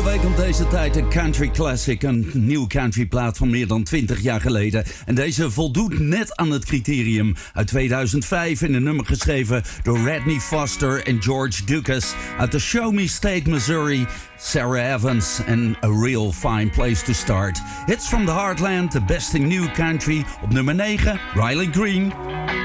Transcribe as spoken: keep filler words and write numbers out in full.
Elke week om deze tijd een country classic, een nieuw countryplaat van meer dan twintig jaar geleden. En deze voldoet net aan het criterium. Uit tweeduizend vijf in een nummer geschreven door Rodney Foster en George Lucas. Uit de Show Me State, Missouri, Sarah Evans en A Real Fine Place to Start. Hits from the Heartland, the best in new country. Op nummer negen, Riley Green.